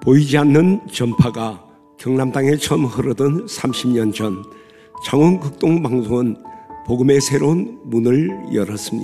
보이지 않는 전파가 경남 땅에 처음 흐르던 30년 전 창원극동방송은 복음의 새로운 문을 열었습니다.